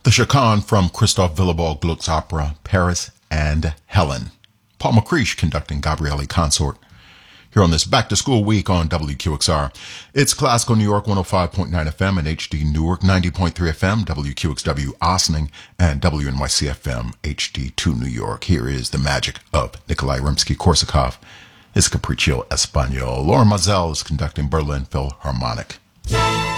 The Chaconne from Christophe Willibald Gluck's opera Paris and Helen. Paul McCreesh conducting Gabriele Consort. Here on this Back to School week on WQXR. It's Classical New York 105.9 FM and HD Newark 90.3 FM, WQXW Ossining, and WNYC FM HD2 New York. Here is the magic of Nikolai Rimsky-Korsakov. His Capriccio Espanol. Laura Mazel is conducting Berlin Philharmonic.